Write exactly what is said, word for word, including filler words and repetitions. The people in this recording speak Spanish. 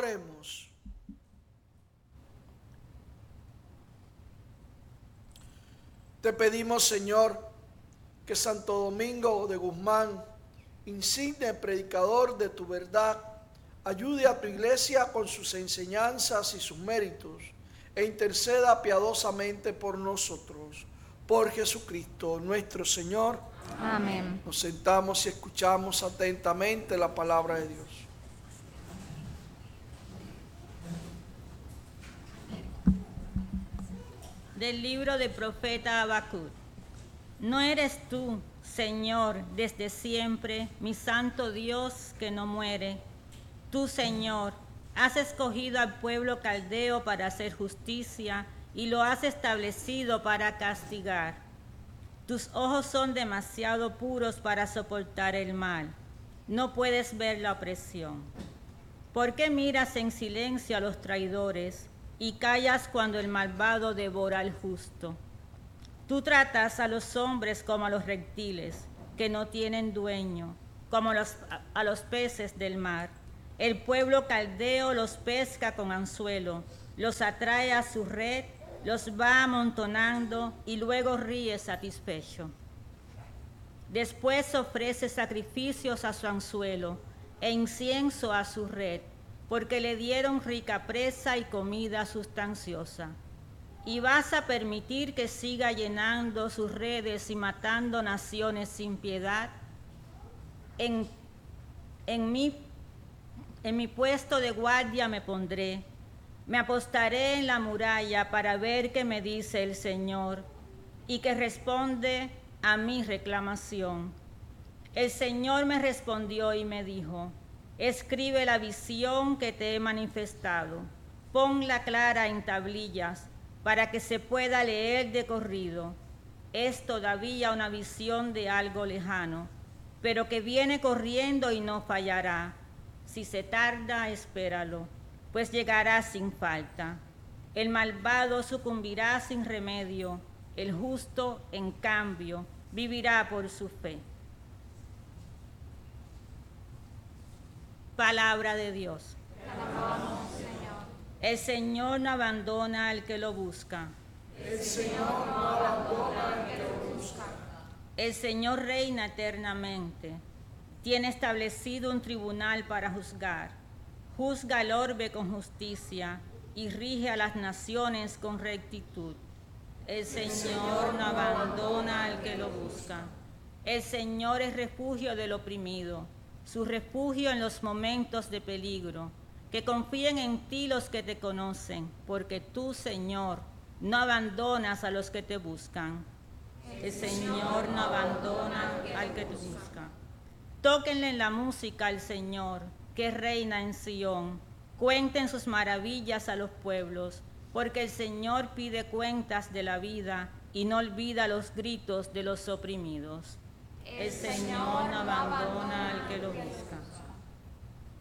Oremos. Te pedimos, Señor, que Santo Domingo de Guzmán, insigne predicador de tu verdad, ayude a tu iglesia con sus enseñanzas y sus méritos e interceda piadosamente por nosotros. Por Jesucristo nuestro Señor. Amén. Nos sentamos y escuchamos atentamente la palabra de Dios. Del libro del profeta Habacuc. ¿No eres tú, Señor, desde siempre, mi santo Dios que no muere? Tú, Señor, has escogido al pueblo caldeo para hacer justicia y lo has establecido para castigar. Tus ojos son demasiado puros para soportar el mal. No puedes ver la opresión. ¿Por qué miras en silencio a los traidores y callas cuando el malvado devora al justo? Tú tratas a los hombres como a los reptiles, que no tienen dueño, como a los, a los peces del mar. El pueblo caldeo los pesca con anzuelo, los atrae a su red, los va amontonando y luego ríe satisfecho. Después ofrece sacrificios a su anzuelo e incienso a su red, porque le dieron rica presa y comida sustanciosa. ¿Y vas a permitir que siga llenando sus redes y matando naciones sin piedad? En, en, mi, en mi puesto de guardia me pondré, me apostaré en la muralla para ver qué me dice el Señor y que responde a mi reclamación. El Señor me respondió y me dijo: escribe la visión que te he manifestado, ponla clara en tablillas, para que se pueda leer de corrido. Es todavía una visión de algo lejano, pero que viene corriendo y no fallará. Si se tarda, espéralo, pues llegará sin falta. El malvado sucumbirá sin remedio, el justo, en cambio, vivirá por su fe. Palabra de Dios. Te alabamos, Señor. El Señor no abandona al que lo busca. El Señor no abandona al que lo busca. El Señor reina eternamente. Tiene establecido un tribunal para juzgar. Juzga al orbe con justicia y rige a las naciones con rectitud. El Señor no abandona al que lo busca. El Señor es refugio del oprimido, su refugio en los momentos de peligro. Que confíen en ti los que te conocen, porque tú, Señor, no abandonas a los que te buscan. El Señor no abandona al que te busca. Tóquenle la música al Señor, que reina en Sión. Cuenten sus maravillas a los pueblos, porque el Señor pide cuentas de la vida y no olvida los gritos de los oprimidos. El Señor no abandona al que lo busca.